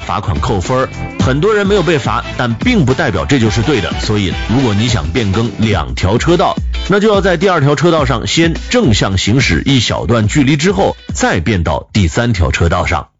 罚款扣分。很多人没有被罚，但并不代表这就是对的，所以如果你想变更2条车道，那就要在第2条车道上先正向行驶一小段距离之后，再变到第3条车道上。